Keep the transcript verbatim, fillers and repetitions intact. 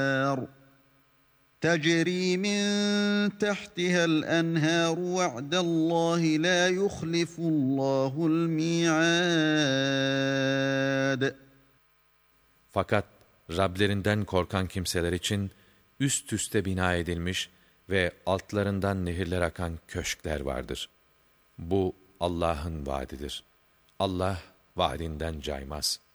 تجري من تحتها الأنهار وعد الله لا يخلف الله الميعاد. Fakat Rablerinden korkan kimseler için üst üste bina edilmiş ve altlarından nehirler akan köşkler vardır. Bu Allah'ın vaadidir. Allah vaadinden caymaz.